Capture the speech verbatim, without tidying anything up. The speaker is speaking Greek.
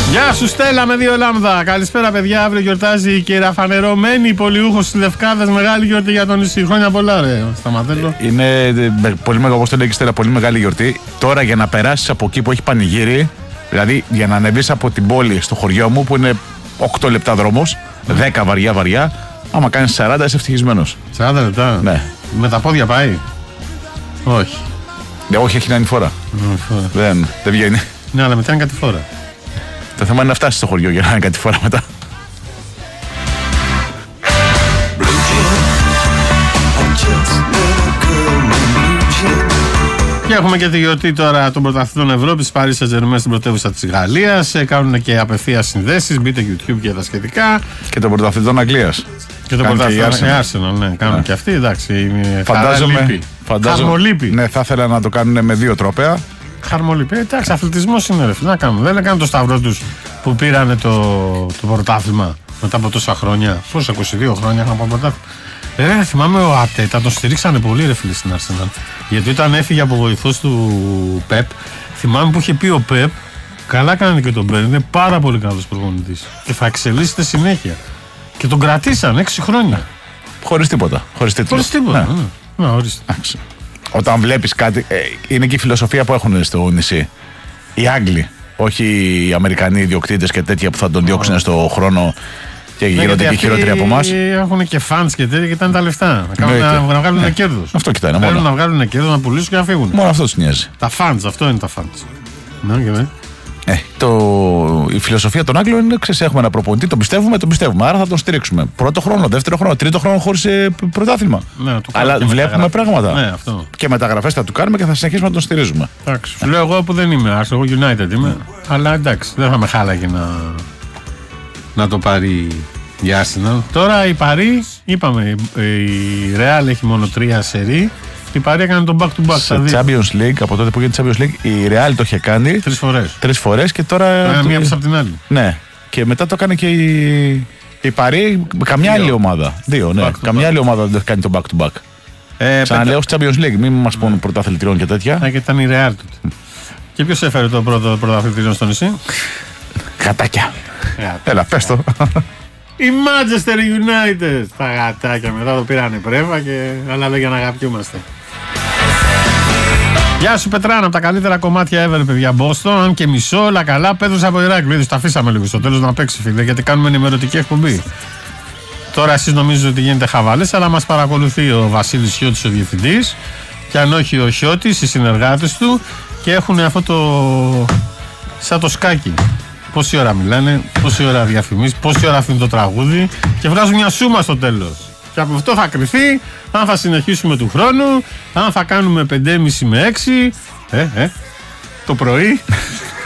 Γεια σου Στέλλα με δύο λάμδα. Καλησπέρα παιδιά, αύριο γιορτάζει η κεραφανερωμένη πολιούχος της Λευκάδας. Μεγάλη γιορτή για τον νησί. Χρόνια πολλά ρε Σταματέλο. Είναι πολύ μεγάλο, όπως το λέει και Στέλλα, πολύ μεγάλη γιορτή. Τώρα για να περάσεις από εκεί που έχει πανηγύρι, δηλαδή για να ανεβείς από την πόλη στο χωριό μου που είναι οκτώ λεπτά δρόμος, δέκα βαριά βαριά, άμα κάνεις σαράντα είσαι ευτυχισμένος. σαράντα λεπτά. Ναι. Με τα πόδια πάει. Όχι. Ναι, όχι, έχει να είναι φορά. Δεν, δεν βγαίνει. Ναι, αλλά μετά είναι κάτι φορά. Το θέμα είναι να φτάσει στο χωριό για να είναι κάτι φορά μετά. Και έχουμε και τη γιορτή τώρα των πρωταθλητών Ευρώπης, Paris Saint-Germain στην πρωτεύουσα της Γαλλίας. Κάνουν και απευθείας συνδέσεις, μπείτε YouTube και τα σχετικά. Και των πρωταθλητών Αγγλίας. Και τον πρωταθλητών Arsenal, ναι, κάνουν ναι. Και αυτοί, εντάξει. Φαντάζομαι. Χαρμολύπη. Ναι, θα ήθελα να το κάνουν με δύο τρόπαια. Χαρμολύπη. Εντάξει, αθλητισμός είναι ρε. Να κάνουν. Δεν έκαναν το σταυρό τους που πήρανε το, το πρωτάθλημα μετά από τόσα χρόνια. Πόσα, είκοσι δύο χρόνια είχαν από πρωτάθλημα. Ε, θυμάμαι ο Ατέτα, τον στηρίξανε πολύ ρε φίλε στην Arsenal. Γιατί όταν έφυγε από βοηθός του Πεπ, θυμάμαι που είχε πει ο Πεπ, καλά κάνανε και τον Πεπ, είναι πάρα πολύ καλός προπονητής. Και θα εξελίσσεται συνέχεια. Και τον κρατήσαν έξι χρόνια. Χωρίς τίποτα. Χωρίς τίτλο. Χωρίς τίποτα. Ναι. Ναι. Ναι, ορίστε. Όταν βλέπεις κάτι, ε, είναι και η φιλοσοφία που έχουν στο νησί. Οι Άγγλοι, όχι οι Αμερικανοί ιδιοκτήτες και τέτοια που θα τον διώξουν oh. στο χρόνο και ναι, γίνονται και χειρότεροι από εμάς. Έχουν και φαντς και τέτοια και ήταν τα λεφτά. Να, κάνουν, να, να βγάλουν ναι. κέρδος. Αυτό κοιτάνε. Θέλουν να βγάλουν κέρδος, να πουλήσουν και να φύγουν. Μόνο αυτό τους νοιάζει. Τα φαντς, αυτό είναι τα φαντς. Ναι, και ναι. Ε, το, η φιλοσοφία των Άγγλων είναι: ξέρεις, έχουμε ένα προπονητή, τον πιστεύουμε, τον πιστεύουμε. Άρα θα τον στηρίξουμε. Πρώτο χρόνο, δεύτερο χρόνο, τρίτο χρόνο χωρίς ε, πρωτάθλημα. Ναι, αλλά βλέπουμε πράγματα. Ναι, αυτό. Και μεταγραφές θα του κάνουμε και θα συνεχίσουμε να τον στηρίζουμε. Εντάξει. Σου λέω εγώ που δεν είμαι, εγώ United είμαι. Αλλά εντάξει, δεν θα με χάλαγε να, να το πάρει η Arsenal. Τώρα η Παρί, είπαμε, η Real έχει μόνο τρία σερί. Η Παρί έκανε τον back to back. Σε Champions League, από τότε που έγινε Champions League, η Real το είχε κάνει. Τρεις φορές. Τρεις φορές και τώρα. Ε, μία πίσω από την άλλη. Ναι. Και μετά το έκανε και η, η Παρί. Καμιά Δύο. άλλη ομάδα. Δύο, ναι. Καμιά back. άλλη ομάδα δεν το έχει κάνει τον back to back. Ε, Ξαναλέω στο Champions League, μην μας πούν πρωταθλητριών και τέτοια. Ναι, και ήταν η Real τότε. Και ποιος έφερε το πρώτο πρωταθλητριών στο νησί? Γατάκια. Έλα, πες το. Η Manchester United. Τα γατάκια μετά το πήρανε πρέβα και άλλα λόγια να αγαπιούμαστε. Γεια σου Πετράνα, από τα καλύτερα κομμάτια ever, παιδιά. Boston, αν και μισό, όλα καλά. Πέδωσα από Ηράκλειο. Είδες, τα αφήσαμε λίγο στο τέλος να παίξει, φίλε, γιατί κάνουμε ενημερωτική εκπομπή. Τώρα εσείς νομίζετε ότι γίνεται χαβάλες, αλλά μας παρακολουθεί ο Βασίλης Χιώτης, ο διευθυντής. Και αν όχι ο Χιώτης, οι συνεργάτες του. Και έχουν αυτό το. Σαν το σκάκι. Πόση ώρα μιλάνε, πόση ώρα διαφημίσεις, πόση ώρα αφήνουν το τραγούδι. Και βγάζουν μια σούμα στο τέλος. Και από αυτό θα κρυφθεί αν θα συνεχίσουμε του χρόνου, αν θα κάνουμε πέντε και μισή με έξι ε, ε, το πρωί